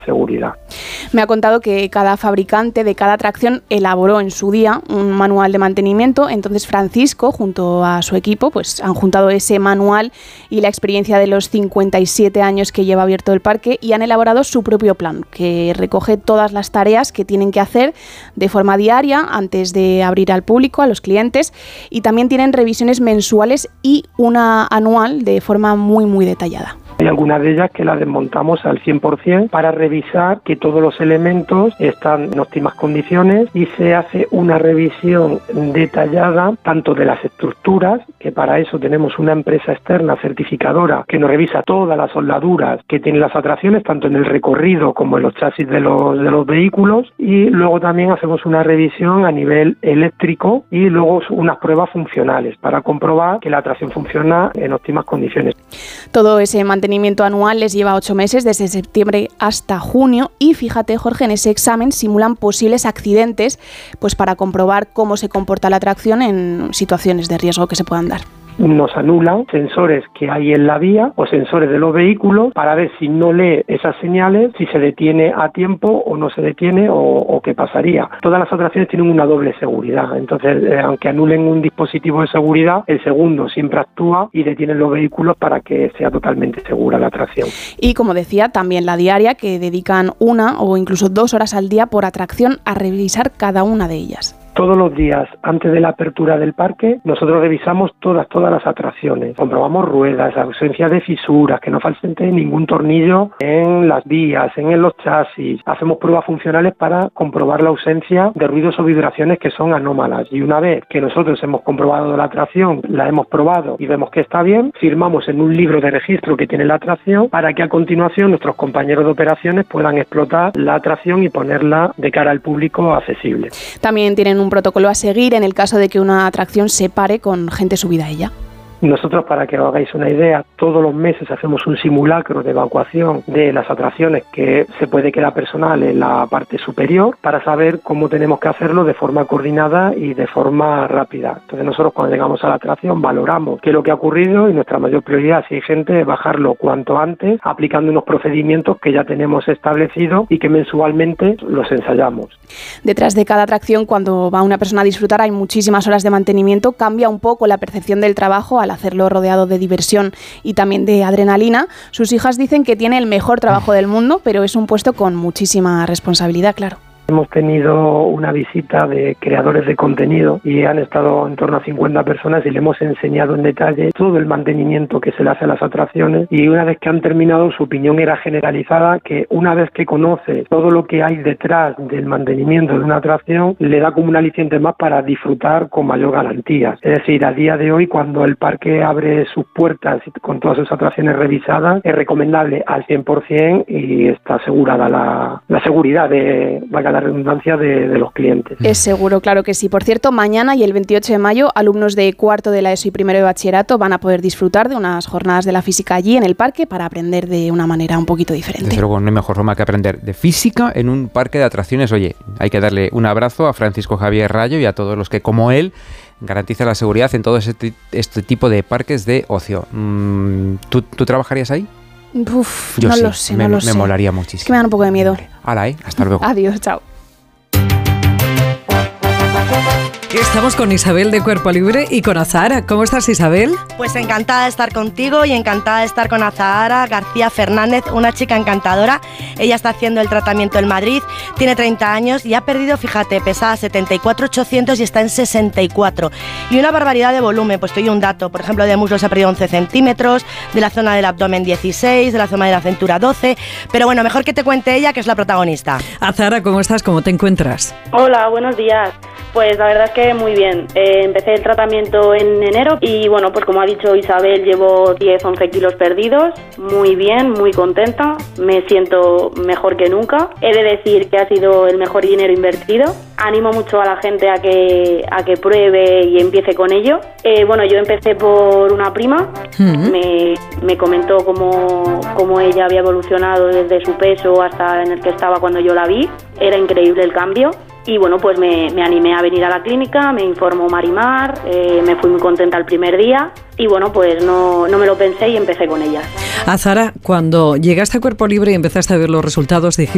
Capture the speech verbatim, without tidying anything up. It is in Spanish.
seguridad. Me ha contado que cada fabricante de cada atracción elaboró en su día un manual de mantenimiento. Entonces Francisco, junto a su equipo, pues han juntado ese manual y la experiencia de los cincuenta y siete años que lleva abierto el parque y han elaborado su propio plan, que recoge todas las tareas que tienen que hacer de forma diaria antes de abrir al público, a los clientes, y también tienen revisiones mensuales y una anual de forma muy, muy detallada. Hay algunas de ellas que las desmontamos al cien por ciento para revisar que todos los elementos están en óptimas condiciones y se hace una revisión detallada tanto de las estructuras, que para eso tenemos una empresa externa certificadora que nos revisa todas las soldaduras que tienen las atracciones, tanto en el recorrido como en los chasis de los, de los vehículos, y luego también hacemos una revisión a nivel eléctrico y luego unas pruebas funcionales para comprobar que la atracción funciona en óptimas condiciones. Todo ese mantenimiento anual les lleva ocho meses, desde septiembre hasta junio, y fíjate, Jorge, en ese examen simulan posibles accidentes, pues para comprobar cómo se comporta la atracción en situaciones de riesgo que se puedan dar. Nos anulan sensores que hay en la vía o sensores de los vehículos para ver si no lee esas señales, si se detiene a tiempo o no se detiene o, o qué pasaría. Todas las atracciones tienen una doble seguridad, entonces eh, aunque anulen un dispositivo de seguridad, el segundo siempre actúa y detiene los vehículos para que sea totalmente segura la atracción. Y como decía, también la diaria, que dedican una o incluso dos horas al día por atracción a revisar cada una de ellas. Todos los días, antes de la apertura del parque, nosotros revisamos todas, todas las atracciones. Comprobamos ruedas, ausencia de fisuras, que no falte ningún tornillo en las vías, en los chasis. Hacemos pruebas funcionales para comprobar la ausencia de ruidos o vibraciones que son anómalas. Y una vez que nosotros hemos comprobado la atracción, la hemos probado y vemos que está bien, firmamos en un libro de registro que tiene la atracción para que a continuación nuestros compañeros de operaciones puedan explotar la atracción y ponerla de cara al público accesible. También tienen un protocolo a seguir en el caso de que una atracción se pare con gente subida a ella. Nosotros, para que os hagáis una idea, todos los meses hacemos un simulacro de evacuación de las atracciones que se puede quedar personal en la parte superior para saber cómo tenemos que hacerlo de forma coordinada y de forma rápida. Entonces nosotros, cuando llegamos a la atracción, valoramos qué es lo que ha ocurrido y nuestra mayor prioridad, si hay gente, es bajarlo cuanto antes, aplicando unos procedimientos que ya tenemos establecidos y que mensualmente los ensayamos. Detrás de cada atracción, cuando va una persona a disfrutar, hay muchísimas horas de mantenimiento. Cambia un poco la percepción del trabajo al hacerlo rodeado de diversión y también de adrenalina. Sus hijas dicen que tiene el mejor trabajo del mundo, pero es un puesto con muchísima responsabilidad, claro. Hemos tenido una visita de creadores de contenido y han estado en torno a cincuenta personas y le hemos enseñado en detalle todo el mantenimiento que se le hace a las atracciones, y una vez que han terminado, su opinión era generalizada, que una vez que conoce todo lo que hay detrás del mantenimiento de una atracción, le da como un aliciente más para disfrutar con mayor garantía. Es decir, a día de hoy, cuando el parque abre sus puertas con todas sus atracciones revisadas, es recomendable al cien por ciento y está asegurada la, la seguridad de, valga la redundancia, de, de los clientes. Es seguro, claro que sí. Por cierto, mañana y el veintiocho de mayo, alumnos de cuarto de la ESO y primero de bachillerato van a poder disfrutar de unas jornadas de la física allí en el parque para aprender de una manera un poquito diferente. Desde luego, no hay mejor forma que aprender de física en un parque de atracciones. Oye, hay que darle un abrazo a Francisco Javier Rayo y a todos los que, como él, garantizan la seguridad en todo este, este tipo de parques de ocio. ¿Tú, tú trabajarías ahí? Uf, Yo no sí, lo sé, me, no lo me sé. molaría muchísimo. Es que me dan un poco de miedo. Hala, ¿eh? Hasta luego. Adiós, chao. Estamos con Isabel de Cuerpo Libre y con Azahara. ¿Cómo estás, Isabel? Pues encantada de estar contigo y encantada de estar con Azahara García Fernández, una chica encantadora. Ella está haciendo el tratamiento en Madrid, tiene treinta años y ha perdido, fíjate, pesaba setenta y cuatro mil ochocientos y está en sesenta y cuatro. Y una barbaridad de volumen, pues te doy un dato. Por ejemplo, de muslos ha perdido once centímetros, de la zona del abdomen dieciséis, de la zona de la cintura doce. Pero bueno, mejor que te cuente ella, que es la protagonista. Azahara, ¿cómo estás? ¿Cómo te encuentras? Hola, buenos días. Pues la verdad es que muy bien. Eh, empecé el tratamiento en enero y bueno, pues como ha dicho Isabel, llevo diez once kilos perdidos. Muy bien, muy contenta. Me siento mejor que nunca. He de decir que ha sido el mejor dinero invertido. Animo mucho a la gente a que a que pruebe y empiece con ello. Eh, bueno, yo empecé por una prima. Uh-huh. Me, me comentó cómo, cómo ella había evolucionado desde su peso hasta en el que estaba cuando yo la vi. Era increíble el cambio. Y bueno, pues me, me animé a venir a la clínica, me informó Marimar, eh, me fui muy contenta el primer día y bueno, pues no, no me lo pensé y empecé con ellas. Azahara, cuando llegaste a Cuerpo Libre y empezaste a ver los resultados, dijiste